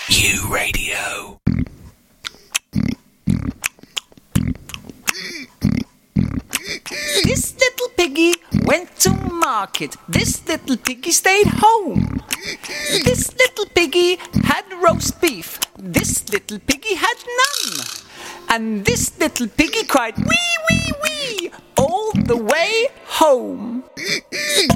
U Radio. This little piggy went to market. This little piggy stayed home. This little piggy had roast beef. This little piggy had none. And this little piggy cried wee, wee, wee all the way home.